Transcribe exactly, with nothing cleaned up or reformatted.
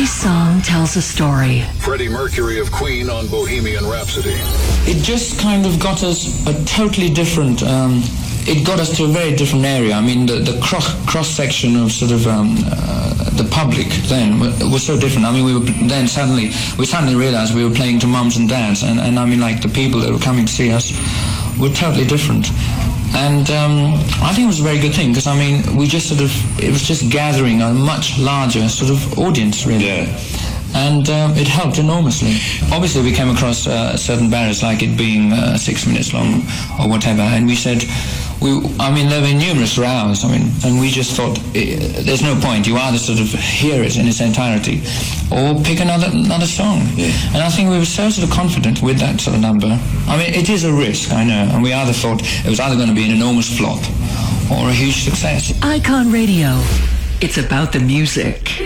Every song tells a story. Freddie Mercury of Queen on Bohemian Rhapsody. It just kind of got us a totally different... Um, it got us to a very different area. I mean, the, the cross, cross-section of sort of um, uh, the public then was so different. I mean, we were then suddenly, we suddenly realized we were playing to mums and dads, and, and I mean, like, the people that were coming to see us were totally different. And um, I think it was a very good thing, because, I mean, we just sort of, it was just gathering a much larger sort of audience, really. Yeah. And um, it helped enormously. Obviously, we came across uh, certain barriers, like it being uh, six minutes long or whatever, and we said, we, I mean, there were numerous rows, I mean, and we just thought, there's no point. You either sort of hear it in its entirety or pick another another song. Yeah. And I think we were so sort of confident with that sort of number. I mean, it is a risk, I know, and we either thought it was either going to be an enormous flop or a huge success. Icon Radio. It's about the music.